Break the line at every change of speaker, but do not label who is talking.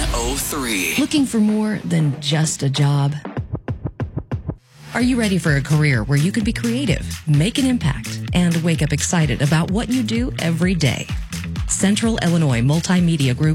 103.
Looking for more than just a job? Are you ready for a career where you can be creative, make an impact, and wake up excited about what you do every day? Central Illinois Multimedia Group